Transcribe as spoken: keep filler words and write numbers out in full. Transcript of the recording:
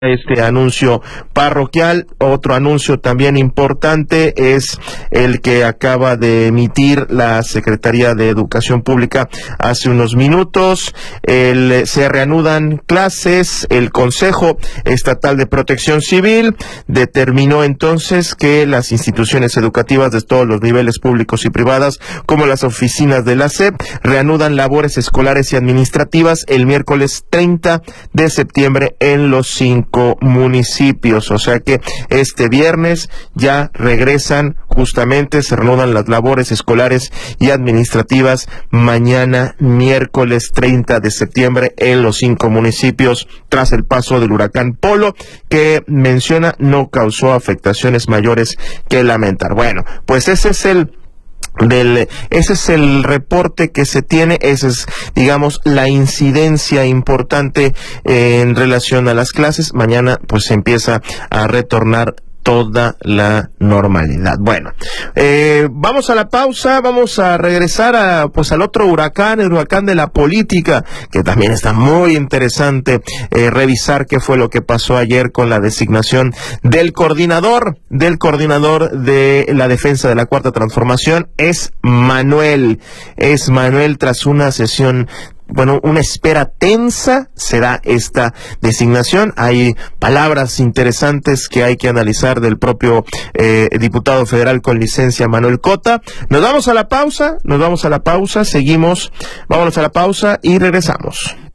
Este anuncio parroquial. Otro anuncio también importante es el que acaba de emitir la Secretaría de Educación Pública hace unos minutos. El, se reanudan clases. El Consejo Estatal de Protección Civil determinó entonces que las instituciones educativas de todos los niveles públicos y privadas, como las oficinas de la S E P, reanudan labores escolares y administrativas el miércoles treinta de septiembre en los cinco municipios, o sea que este viernes ya regresan, justamente se reanudan las labores escolares y administrativas mañana miércoles treinta de septiembre en los cinco municipios tras el paso del huracán Polo, que menciona no causó afectaciones mayores que lamentar. Bueno, pues ese es el Del, ese es el reporte que se tiene, esa es, digamos, la incidencia importante eh, en relación a las clases. Mañana pues se empieza a retornar toda la normalidad. Bueno, eh, vamos a la pausa, vamos a regresar a, pues al otro huracán, el huracán de la política, que también está muy interesante eh, revisar qué fue lo que pasó ayer con la designación del coordinador, del coordinador de la defensa de la Cuarta Transformación. Es Manuel, es Manuel tras una sesión, bueno, una espera tensa, será esta designación. Hay palabras interesantes que hay que analizar del propio eh, diputado federal con licencia Manuel Cota. Nos vamos a la pausa, nos vamos a la pausa, seguimos, vámonos a la pausa y regresamos.